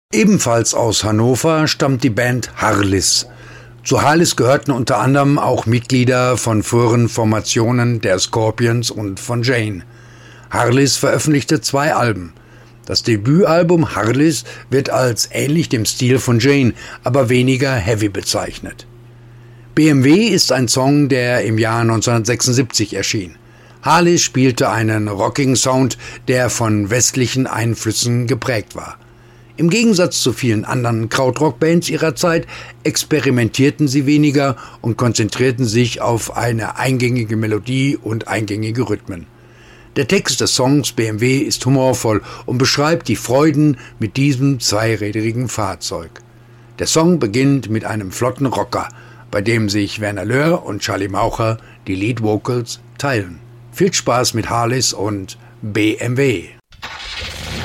Ebenfalls aus Hannover stammt die Band Harlis. Zu Harlis gehörten unter anderem auch Mitglieder von früheren Formationen der Scorpions und von Jane. Harlis veröffentlichte 2 Alben. Das Debütalbum Harlis wird als ähnlich dem Stil von Jane, aber weniger heavy bezeichnet. BMW ist ein Song, der im Jahr 1976 erschien. Harlis spielte einen rockigen Sound, der von westlichen Einflüssen geprägt war. Im Gegensatz zu vielen anderen Krautrock-Bands ihrer Zeit experimentierten sie weniger und konzentrierten sich auf eine eingängige Melodie und eingängige Rhythmen. Der Text des Songs BMW ist humorvoll und beschreibt die Freuden mit diesem zweirädrigen Fahrzeug. Der Song beginnt mit einem flotten Rocker, bei dem sich Werner Löhr und Charlie Maucher die Lead Vocals teilen. Viel Spaß mit Harlis und BMW.